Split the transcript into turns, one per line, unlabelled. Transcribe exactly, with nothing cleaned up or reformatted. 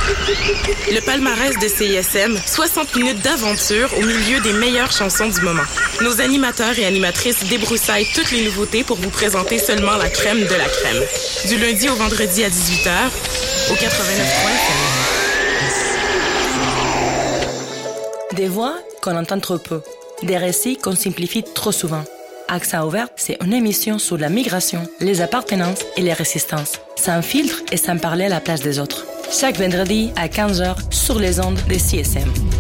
Le palmarès de C I S M, soixante minutes d'aventure au milieu des meilleures chansons du moment. Nos animateurs et animatrices débroussaillent toutes les nouveautés pour vous présenter seulement la crème de la crème. Du lundi au vendredi à dix-huit heures, au quatre-vingt-neuf point F M.
Des voix qu'on entend trop peu. Des récits qu'on simplifie trop souvent. Accent ouvert, c'est une émission sur la migration, les appartenances et les résistances. Sans filtre et sans parler à la place des autres. Chaque vendredi à quinze heures sur les ondes de C I S M.